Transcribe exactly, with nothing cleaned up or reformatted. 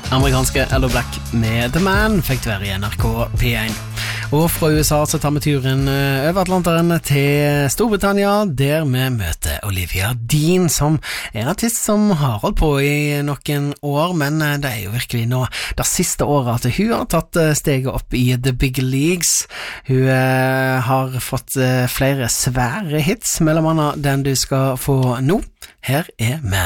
Amerikanske Hello Black med The Man fikk du være i N R K P én. Og fra U S A så tar vi turen over Atlanteren til Storbritannia, der vi møter Olivia Dean, som er en artist som har holdt på i noen år, men det er jo virkelig nå det siste året at hun har tatt steget opp i The Big Leagues. Hun eh, har fått eh, flere svære hits, mellom annet den du skal få nå. Her er Man.